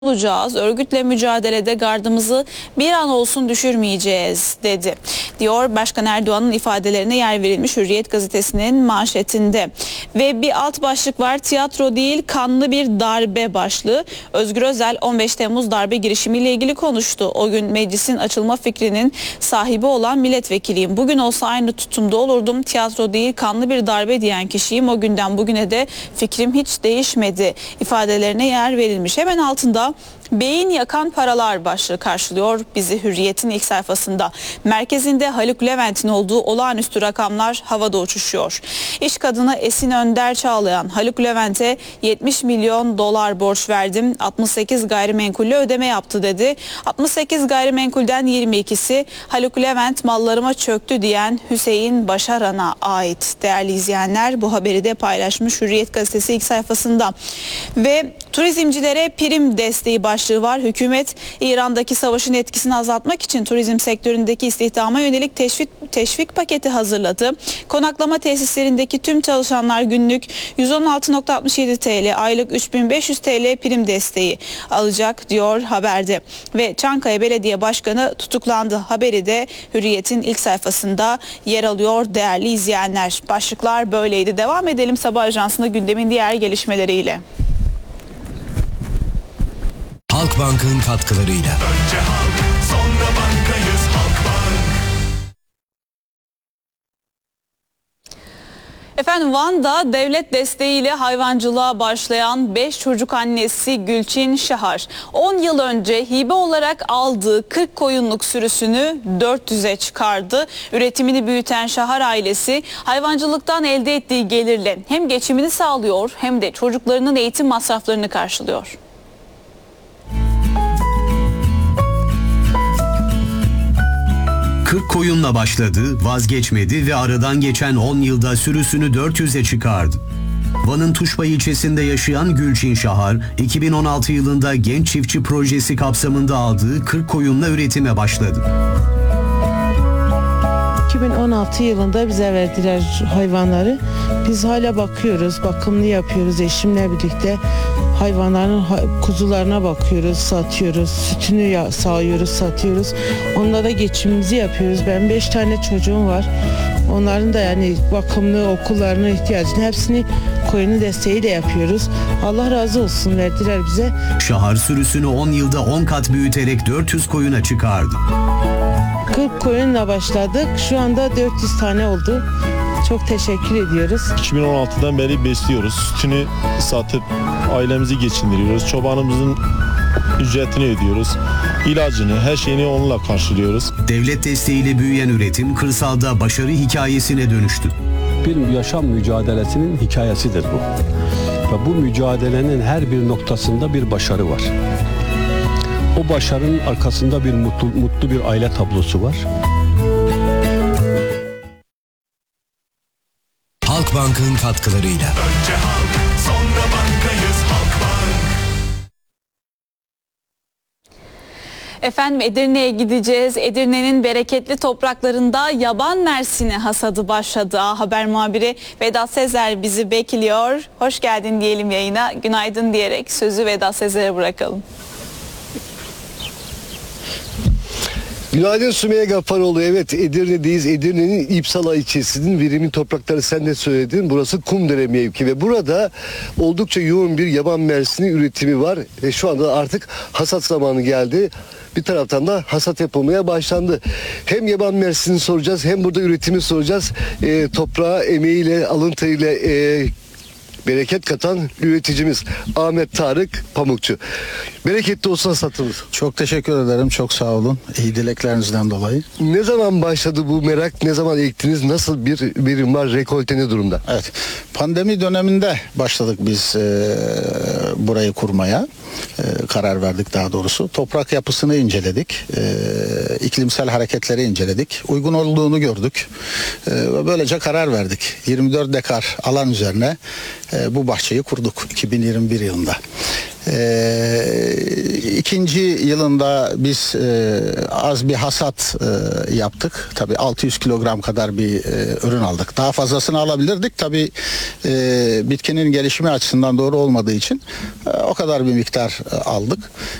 olacağız. Örgütle mücadelede gardımızı bir an olsun düşürmeyeceğiz dedi. Diyor Başkan Erdoğan'ın ifadelerine yer verilmiş Hürriyet gazetesinin manşetinde. Ve bir alt başlık var. Tiyatro değil kanlı bir darbe başlığı. Özgür Özel 15 Temmuz darbe girişimiyle ilgili konuştu. O gün meclisin açılma fikrinin sahibi olan milletvekiliyim. Bugün olsa aynı tutumda olurdum. Tiyatro değil kanlı bir darbe diyen kişiyim. O günden bugüne de fikrim hiç değişmedi ifadelerine yer verilmiş. Hemen altında beyin yakan paralar başlığı karşılıyor bizi Hürriyet'in ilk sayfasında. Merkezinde Haluk Levent'in olduğu olağanüstü rakamlar havada uçuşuyor. İş kadını Esin Önder Çağlayan Haluk Levent'e 70 milyon dolar borç verdim. 68 gayrimenkulle ödeme yaptı dedi. 68 gayrimenkulden 22'si Haluk Levent mallarıma çöktü diyen Hüseyin Başaran'a ait. Değerli izleyenler, bu haberi de paylaşmış Hürriyet gazetesi ilk sayfasında. Ve turizmcilere prim desteği başlığı var. Hükümet İran'daki savaşın etkisini azaltmak için turizm sektöründeki istihdama yönelik teşvik paketi hazırladı. Konaklama tesislerindeki tüm çalışanlar günlük 116.67 TL, aylık 3500 TL prim desteği alacak diyor haberde. Ve Çankaya Belediye Başkanı tutuklandı. Haberi de Hürriyet'in ilk sayfasında yer alıyor değerli izleyenler. Başlıklar böyleydi. Devam edelim Sabah Ajansı'nda gündemin diğer gelişmeleriyle. Halkbank'ın katkılarıyla. Önce halk, sonra bankayız Halkbank. Efendim Van'da devlet desteğiyle hayvancılığa başlayan 5 çocuk annesi Gülçin Şahar 10 yıl önce hibe olarak aldığı 40 koyunluk sürüsünü 400'e çıkardı. Üretimini büyüten Şahar ailesi hayvancılıktan elde ettiği gelirle hem geçimini sağlıyor hem de çocuklarının eğitim masraflarını karşılıyor. Koyunla başladı, vazgeçmedi ve aradan geçen 10 yılda sürüsünü 400'e çıkardı. Van'ın Tuşba ilçesinde yaşayan Gülçin Şahar, 2016 yılında Genç Çiftçi Projesi kapsamında aldığı 40 koyunla üretime başladı. 2016 yılında bize verdiler hayvanları. Biz hala bakıyoruz, bakımını yapıyoruz eşimle birlikte. Hayvanların kuzularına bakıyoruz, satıyoruz, sütünü sağıyoruz, satıyoruz. Onunla da geçimimizi yapıyoruz. Ben 5 tane çocuğum var. Onların da yani bakımını, okullarına ihtiyacını hepsini koyunun desteğiyle yapıyoruz. Allah razı olsun verdiler bize. Şahar sürüsünü 10 yılda 10 kat büyüterek 400 koyuna çıkardı. 40 koyunla başladık. Şu anda 400 tane oldu. Çok teşekkür ediyoruz. 2016'dan beri besliyoruz. Sütünü satıp ailemizi geçindiriyoruz. Çobanımızın ücretini ödüyoruz. İlacını, her şeyini onunla karşılıyoruz. Devlet desteğiyle büyüyen üretim kırsalda başarı hikayesine dönüştü. Bir yaşam mücadelesinin hikayesidir bu. Ve bu mücadelenin her bir noktasında bir başarı var. O başarının arkasında bir mutlu bir aile tablosu var. Halkbank'ın katkılarıyla. Önce halk, sonra bankayız Halkbank. Efendim Edirne'ye gideceğiz. Edirne'nin bereketli topraklarında yaban mersini hasadı başladı. Haber muhabiri Vedat Sezer bizi bekliyor. Hoş geldin diyelim yayına. Günaydın diyerek sözü Vedat Sezer'e bırakalım. Günaydın Sümeyye Gaffaroğlu. Evet, Edirne'deyiz. Edirne'nin İpsala ilçesinin verimli toprakları, sen de söyledin. Burası Kumdere mevki ve burada oldukça yoğun bir yaban mersini üretimi var. Ve şu anda artık hasat zamanı geldi. Bir taraftan da hasat yapılmaya başlandı. Hem yaban mersini soracağız hem burada üretimi soracağız. Toprağa emeğiyle, alın teriyle bereket katan üreticimiz Ahmet Tarık Pamukçu. Bereketli olsun hasatımız. Çok teşekkür ederim. Çok sağ olun. İyi dileklerinizden dolayı. Ne zaman başladı bu merak? Ne zaman ektiniz? Nasıl bir verim var? Rekolte ne durumda? Evet. Pandemi döneminde başladık biz burayı kurmaya. Karar verdik daha doğrusu. Toprak yapısını inceledik. İklimsel hareketleri inceledik. Uygun olduğunu gördük. Ve böylece karar verdik. 24 dekar alan üzerine bu bahçeyi kurduk 2021 yılında. İkinci yılında biz az bir hasat yaptık. Tabii 600 kilogram kadar bir ürün aldık. Daha fazlasını alabilirdik. Tabii bitkinin gelişimi açısından doğru olmadığı için o kadar bir miktar aldık.